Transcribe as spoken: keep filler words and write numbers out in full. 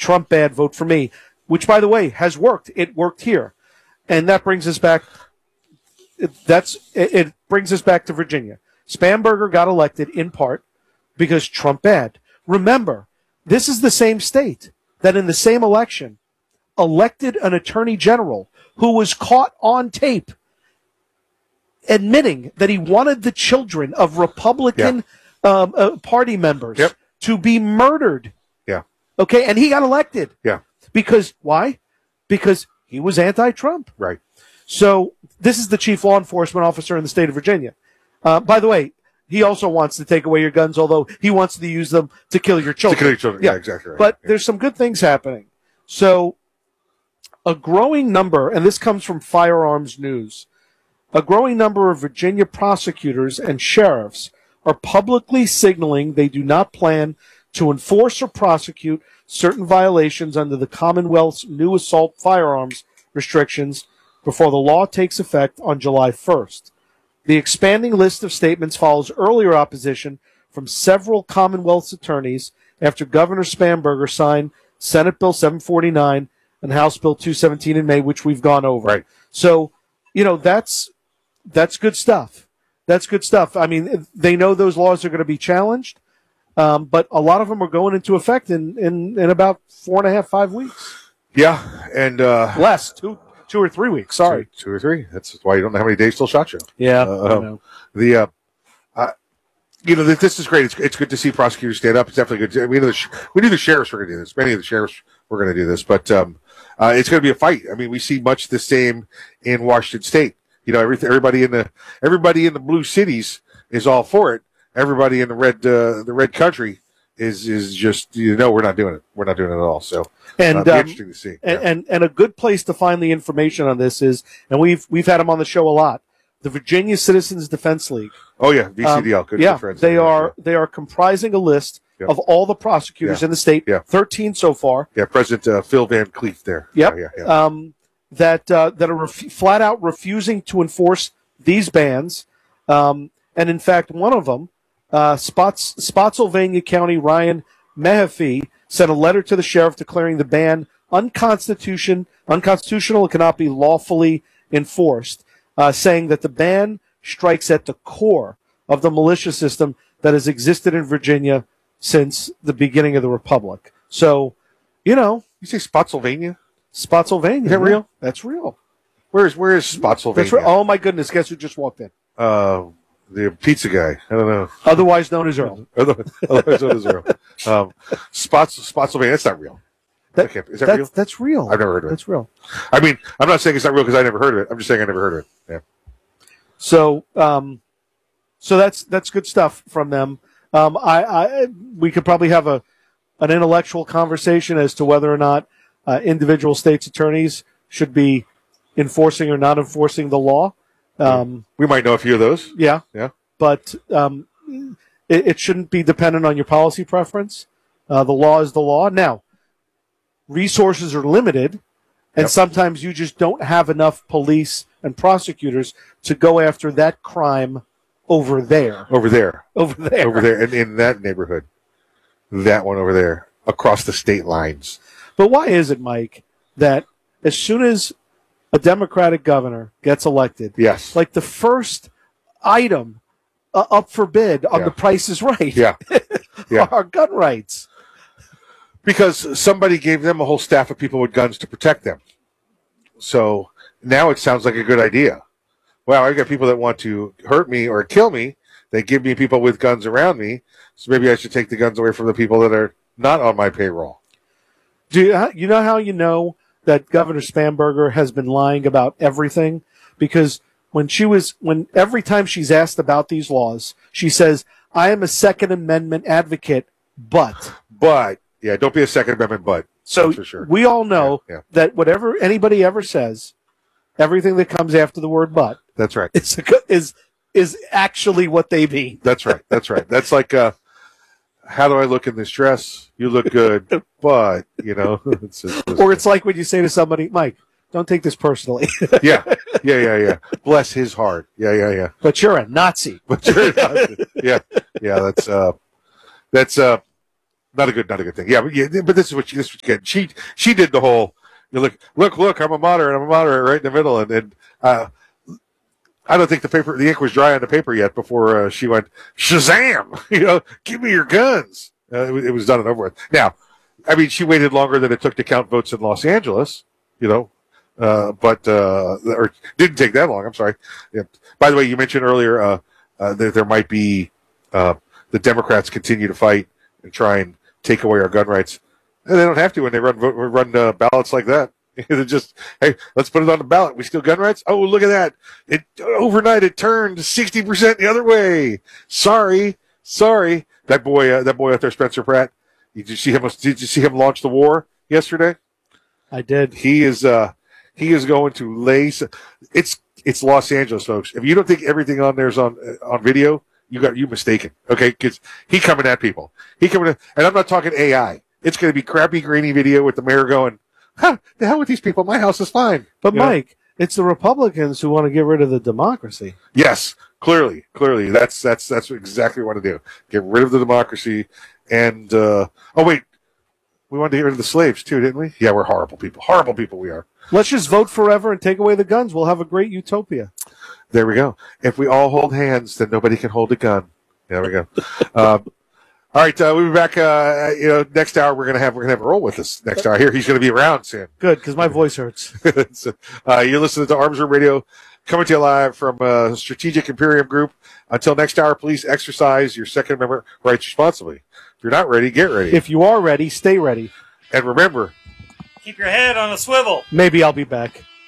Trump bad, vote for me, which, by the way, has worked. It worked here. And that brings us back. That's it brings us back to Virginia. Spanberger got elected in part because Trump bad. Remember, this is the same state that in the same election elected an attorney general who was caught on tape admitting that he wanted the children of Republican yeah. um, uh, Party members yep. to be murdered. Yeah. Okay, and he got elected. Yeah. Because, why? Because he was anti-Trump. Right. So this is the chief law enforcement officer in the state of Virginia. Uh, by the way, he also wants to take away your guns, although he wants to use them to kill your children. To kill your children, yeah, yeah exactly right. But yeah. there's some good things happening. So a growing number, and this comes from Firearms News, a growing number of Virginia prosecutors and sheriffs are publicly signaling they do not plan to enforce or prosecute certain violations under the Commonwealth's new assault firearms restrictions before the law takes effect on July first. The expanding list of statements follows earlier opposition from several Commonwealth's attorneys after Governor Spanberger signed Senate Bill seven forty-nine and House Bill two seventeen in May, which we've gone over. Right. So, you know, that's that's good stuff. That's good stuff. I mean, they know those laws are going to be challenged, um, but a lot of them are going into effect in, in, in about four and a half, five weeks. Yeah, and uh, less, two two or three weeks. Sorry, two, two or three. That's why you don't know how many days till SHOT Show. Yeah, uh, I know. the uh, uh, you know this is great. It's it's good to see prosecutors stand up. It's definitely good. To, we know the we knew the sheriffs were going to do this. Many of the sheriffs were going to do this, but um, uh, it's going to be a fight. I mean, we see much the same in Washington State. You know, everything. Everybody in the everybody in the blue cities is all for it. Everybody in the red uh, the red country is is just you know we're not doing it. We're not doing it at all. So and uh, it'll be um, interesting to see. And, yeah. and and a good place to find the information on this is, and we've we've had them on the show a lot. The Virginia Citizens Defense League. Oh yeah, V C D L. Um, good, yeah, good friends. they yeah, are yeah. they are comprising a list Yep. of all the prosecutors Yeah. in the state. Yeah. Thirteen so far. Yeah, President uh, Phil Van Cleef there. Yep. Yeah, yeah, yeah. Um, that uh, that are ref- flat out refusing to enforce these bans, um, and in fact, one of them, uh, Spots- Spotsylvania County Ryan Mahaffey, sent a letter to the sheriff declaring the ban unconstitution, unconstitutional and cannot be lawfully enforced, uh, saying that the ban strikes at the core of the militia system that has existed in Virginia since the beginning of the Republic. So, you know, You say Spotsylvania? Spotsylvania. Is that yeah, real? That's real. Where is where is Spotsylvania? That's right. Oh my goodness! Guess who just walked in? Uh, the pizza guy. I don't know. Otherwise known as Earl. Otherwise known as Earl. Um, Spots Spotsylvania. That's not real. That, can't, is that that's, real? That's real. I've never heard of it. That's real. I mean, I'm not saying it's not real because I never heard of it. I'm just saying I never heard of it. Yeah. So, um, so that's that's good stuff from them. Um, I, I we could probably have a an intellectual conversation as to whether or not uh, individual states' attorneys should be enforcing or not enforcing the law. Um, we might know a few of those. Yeah, yeah, but um, it, it shouldn't be dependent on your policy preference. Uh, the law is the law. Now, resources are limited, and Yep. sometimes you just don't have enough police and prosecutors to go after that crime over there. Over there. Over there. Over there. And in that neighborhood. That one over there. Across the state lines. But why is it, Mike, that as soon as a Democratic governor gets elected, Yes. like the first item uh, up for bid on Yeah. The Price is Right Yeah. Yeah. are gun rights? Because somebody gave them a whole staff of people with guns to protect them. So now it sounds like a good idea. Wow, I've got people that want to hurt me or kill me. They give me people with guns around me. So maybe I should take the guns away from the people that are not on my payroll. Do you, you know how you know that Governor Spanberger has been lying about everything? Because when she was, when every time she's asked about these laws, she says, I am a Second Amendment advocate, but. But, yeah, don't be a Second Amendment but. So for sure. we all know Yeah, yeah. that whatever anybody ever says, everything that comes after the word but That's right. is, is, is actually what they mean. That's right. That's right. That's like, uh, how do I look in this dress? You look good, but, you know. It's, it's, it's, Or it's like when you say to somebody, Mike, don't take this personally, yeah, yeah, yeah, yeah. Bless his heart. Yeah, yeah, yeah. but you're a Nazi. But you're not, yeah, yeah. That's uh, that's uh, not a good, not a good thing. Yeah, but yeah, but this is what she, this is what you get. She she did the whole. You look, look, look. I'm a moderate. I'm a moderate, right in the middle, and and uh, I don't think the paper, the ink was dry on the paper yet before uh, she went Shazam. You know, give me your guns. Uh, it, it was done and over with. Now, I mean, she waited longer than it took to count votes in Los Angeles. You know, uh, but uh, or didn't take that long. I'm sorry. Yeah. By the way, you mentioned earlier uh, uh, that there might be uh, the Democrats continue to fight and try and take away our gun rights. And they don't have to when they run run uh, ballots like that. They're just, hey, let's put it on the ballot. We steal gun rights? Oh, look at that. It overnight it turned sixty percent the other way. Sorry, sorry. That boy, uh, that boy out there, Spencer Pratt. Did you see him? Did you see him launch the war yesterday? I did. He is, uh, he is going to lay. It's it's Los Angeles, folks. If you don't think everything on there's on on video, you got you mistaken. Okay, because he coming at people. He coming at, and I'm not talking A I. It's going to be crappy, grainy video with the mayor going, huh, the hell with these people. My house is fine. But, you know? Mike, it's the Republicans who want to get rid of the democracy. Yes, clearly, clearly. That's that's that's exactly what we want to do. Get rid of the democracy. And, uh, oh, wait. We wanted to get rid of the slaves, too, didn't we? Yeah, we're horrible people. Horrible people we are. Let's just vote forever and take away the guns. We'll have a great utopia. There we go. If we all hold hands, then nobody can hold a gun. There we go. um, All right, uh, we'll be back. Uh, you know, next hour we're gonna have we're gonna have Earl with us. Next hour here, he's gonna be around soon. Good, because my voice hurts. so, uh, you're listening to Arms Room Radio, coming to you live from uh, Strategic Imperium Group. Until next hour, please exercise your Second Amendment rights responsibly. If you're not ready, get ready. If you are ready, stay ready. And remember, keep your head on a swivel. Maybe I'll be back.